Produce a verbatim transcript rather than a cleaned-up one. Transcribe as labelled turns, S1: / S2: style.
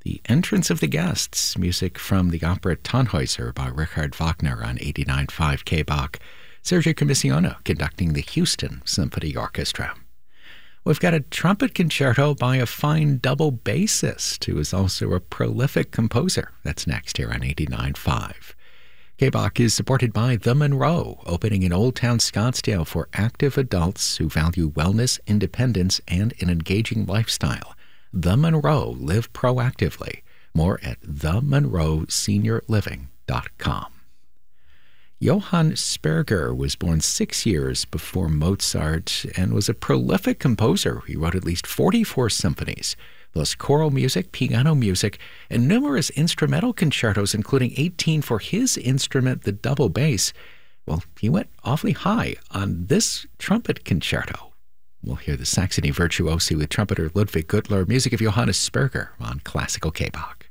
S1: The Entrance of the Guests, music from the opera Tannhäuser by Richard Wagner on eighty-nine point five K B A C. Sergio Commissiona conducting the Houston Symphony Orchestra. We've got a trumpet concerto by a fine double bassist who is also a prolific composer. That's next here on eighty-nine point five. K B A C is supported by The Monroe, opening in Old Town Scottsdale for active adults who value wellness, independence, and an engaging lifestyle. The Monroe, live proactively. More at the monroe senior living dot com. Johann Sperger was born six years before Mozart and was a prolific composer. He wrote at least forty-four symphonies, plus choral music, piano music, and numerous instrumental concertos, including eighteen for his instrument, the double bass. Well, he went awfully high on this trumpet concerto. We'll hear the Saxony Virtuosi with trumpeter Ludwig Gutler, music of Johannes Sperger on Classical K B A C.